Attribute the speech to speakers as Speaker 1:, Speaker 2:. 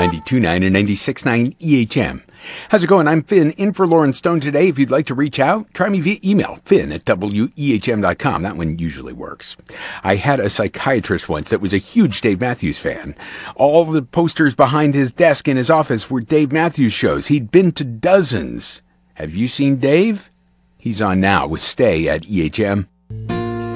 Speaker 1: 92.9 and 96.9 EHM. How's it going? I'm Finn, in for Lauren Stone today. If you'd like to reach out, try me via email, finn@wehm.com. That one usually works. I had a psychiatrist once that was a huge Dave Matthews fan. All the posters behind his desk in his office were Dave Matthews shows. He'd been to dozens. Have you seen Dave? He's on now with Stay at EHM.